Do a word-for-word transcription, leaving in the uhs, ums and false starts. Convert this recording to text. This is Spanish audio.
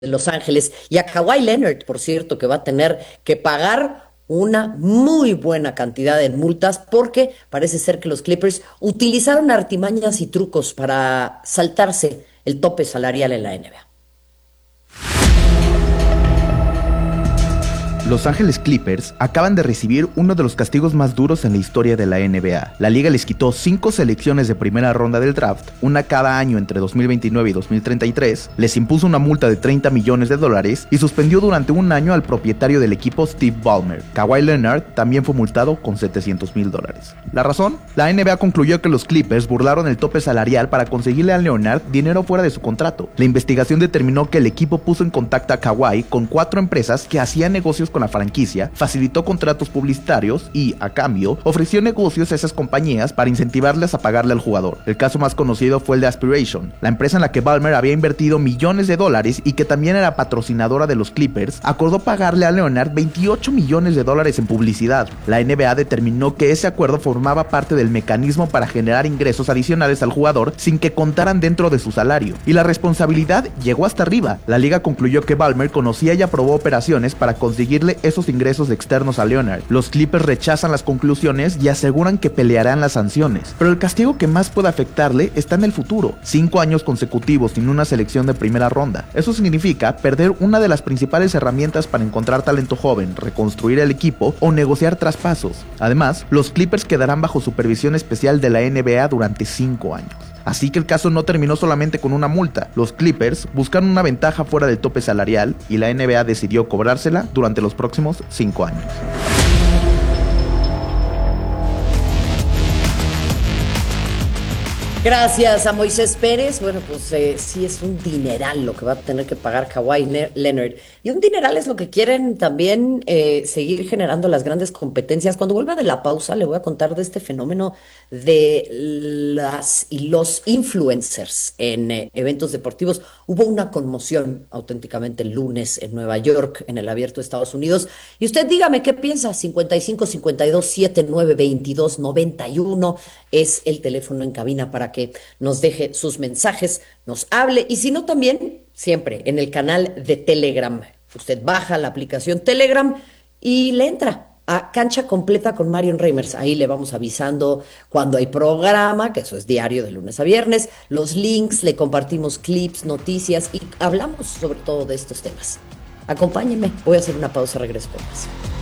de Los Ángeles, y a Kawhi Leonard, por cierto, que va a tener que pagar una muy buena cantidad en multas porque parece ser que los Clippers utilizaron artimañas y trucos para saltarse el tope salarial en la N B A. Los Ángeles Clippers acaban de recibir uno de los castigos más duros en la historia de la N B A. La liga les quitó cinco selecciones de primera ronda del draft, una cada año entre dos mil veintinueve y dos mil treinta y tres, les impuso una multa de treinta millones de dólares y suspendió durante un año al propietario del equipo Steve Ballmer. Kawhi Leonard también fue multado con setecientos mil dólares. ¿La razón? La N B A concluyó que los Clippers burlaron el tope salarial para conseguirle a Leonard dinero fuera de su contrato. La investigación determinó que el equipo puso en contacto a Kawhi con cuatro empresas que hacían negocios con la franquicia, facilitó contratos publicitarios y, a cambio, ofreció negocios a esas compañías para incentivarles a pagarle al jugador. El caso más conocido fue el de Aspiration, la empresa en la que Ballmer había invertido millones de dólares y que también era patrocinadora de los Clippers, acordó pagarle a Leonard veintiocho millones de dólares en publicidad. La N B A determinó que ese acuerdo formaba parte del mecanismo para generar ingresos adicionales al jugador sin que contaran dentro de su salario, y la responsabilidad llegó hasta arriba. La liga concluyó que Ballmer conocía y aprobó operaciones para conseguirle esos ingresos externos a Leonard. Los Clippers rechazan las conclusiones y aseguran que pelearán las sanciones, pero el castigo que más puede afectarle está en el futuro: cinco años consecutivos sin una selección de primera ronda. Eso significa perder una de las principales herramientas para encontrar talento joven, reconstruir el equipo o negociar traspasos. Además, los Clippers quedarán bajo supervisión especial de la N B A durante cinco años. Así que el caso no terminó solamente con una multa. Los Clippers buscaron una ventaja fuera del tope salarial y la N B A decidió cobrársela durante los próximos cinco años. Gracias a Moisés Pérez. Bueno, pues eh, sí es un dineral lo que va a tener que pagar Kawhi Ne- Leonard. Y un dineral es lo que quieren también eh, seguir generando las grandes competencias. Cuando vuelva de la pausa, le voy a contar de este fenómeno de las y los influencers en eh, eventos deportivos. Hubo una conmoción auténticamente el lunes en Nueva York, en el Abierto de Estados Unidos. Y usted dígame qué piensa. cincuenta y cinco, cincuenta y dos, setenta y nueve, veintidós, noventa y uno es el teléfono en cabina para que nos deje sus mensajes, nos hable, y si no, también siempre en el canal de Telegram. Usted baja la aplicación Telegram y le entra a Cancha Completa con Marion Reimers. Ahí le vamos avisando cuando hay programa, que eso es diario de lunes a viernes, los links, le compartimos clips, noticias y hablamos sobre todo de estos temas. Acompáñenme, voy a hacer una pausa, regreso con más.